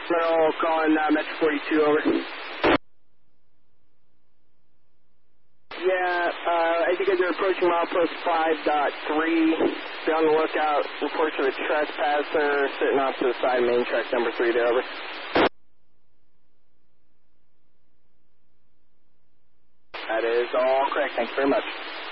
Middle calling Metro 42 over. Yeah, I think as you're approaching milepost 5.3, be on the lookout. Reports of a trespasser sitting off to the side, main track number 3 there, over. That is all correct. Thank you very much.